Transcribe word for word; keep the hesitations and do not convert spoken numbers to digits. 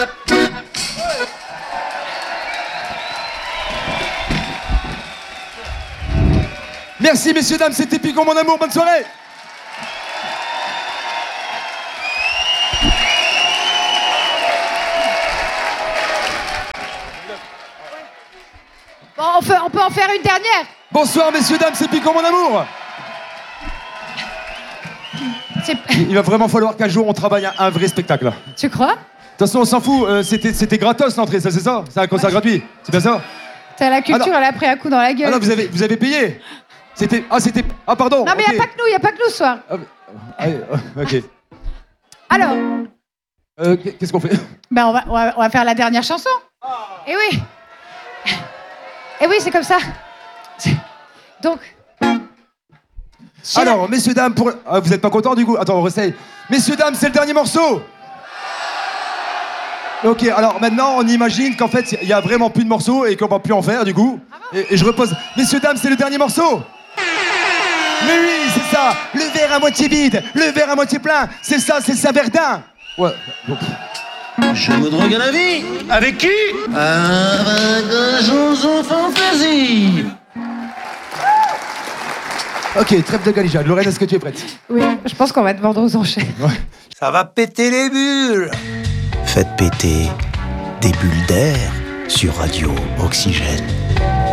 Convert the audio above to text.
Merci messieurs, dames, c'était Piquant mon amour, bonne soirée. Bon, on, fait, on peut en faire une dernière. Bonsoir messieurs, dames, c'est Piquant mon amour. C'est... Il va vraiment falloir qu'un jour on travaille un, un vrai spectacle. Tu crois? De toute façon, on s'en fout, euh, c'était, c'était gratos l'entrée, ça c'est ça? C'est un concert ouais. gratuit, c'est bien ça? T'as la culture, ah elle a pris un coup dans la gueule. Ah non, vous avez, vous avez payé? C'était... Ah, c'était... Ah, pardon. Non, mais il okay. n'y a pas que nous, il n'y a pas que nous ce soir. Ah, allez, ok. Alors euh, Qu'est-ce qu'on fait? Ben, on va, on, va, on va faire la dernière chanson. Oh. Et oui. Et oui, c'est comme ça. Donc... Alors, la... messieurs, dames, pour... Ah, vous êtes pas contents, du coup? Attends, on réessaye. Messieurs, dames, c'est le dernier morceau. Ok, alors maintenant, on imagine qu'en fait, il y a vraiment plus de morceaux et qu'on va plus en faire, du coup. Ah bon? et, et je repose. Messieurs, dames, c'est le dernier morceau. Mais oui, c'est ça. Le verre à moitié vide, le verre à moitié plein. C'est ça, c'est ça, Verdun. Ouais. Donc... Je me drogue à la vie. Avec qui? Avec un chanson fantaisie. Ok, trêve de galijade. Lorraine, est-ce que tu es prête? Oui, je pense qu'on va te vendre aux enchères. Ouais. Ça va péter les bulles. Faites péter des bulles d'air sur Radio Oxygène.